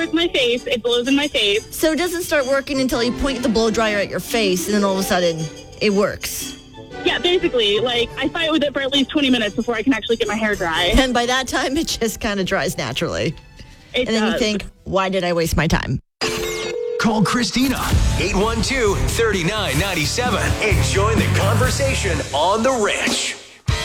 with my face. It blows in my face. So it doesn't start working until you point the blow dryer at your face, and then all of a sudden, it works. Yeah, basically. Like, I fight with it for at least 20 minutes before I can actually get my hair dry. And by that time, it just kind of dries naturally. It And then does. you think, why did I waste my time? Call Christina, 812-3997, and join the conversation on The Ranch.